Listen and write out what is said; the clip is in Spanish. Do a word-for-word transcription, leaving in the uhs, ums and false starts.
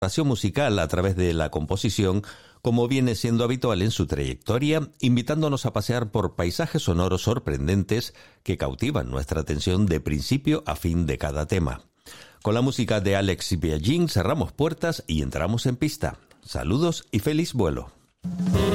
exploración musical a través de la composición, como viene siendo habitual en su trayectoria, invitándonos a pasear por paisajes sonoros sorprendentes que cautivan nuestra atención de principio a fin de cada tema. Con la música de Alex Biagin cerramos puertas y entramos en pista. Saludos y feliz vuelo.